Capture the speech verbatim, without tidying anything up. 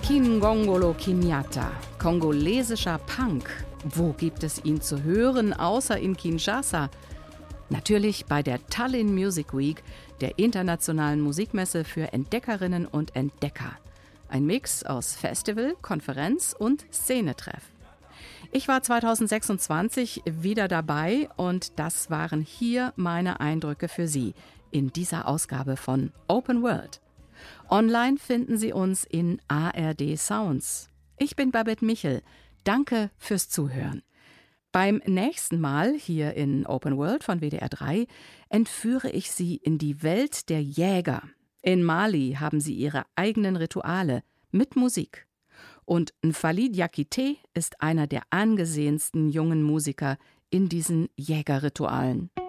Kingongolo Kenyatta, kongolesischer Punk. Wo gibt es ihn zu hören, außer in Kinshasa? Natürlich bei der Tallinn Music Week, der internationalen Musikmesse für Entdeckerinnen und Entdecker. Ein Mix aus Festival, Konferenz und Szenetreff. Ich war zweitausendsechsundzwanzig wieder dabei und das waren hier meine Eindrücke für Sie in dieser Ausgabe von Open World. Online finden Sie uns in A R D Sounds. Ich bin Babette Michel. Danke fürs Zuhören. Beim nächsten Mal hier in Open World von W D R drei entführe ich Sie in die Welt der Jäger. In Mali haben sie ihre eigenen Rituale mit Musik. Und Nfali Diakité ist einer der angesehensten jungen Musiker in diesen Jägerritualen.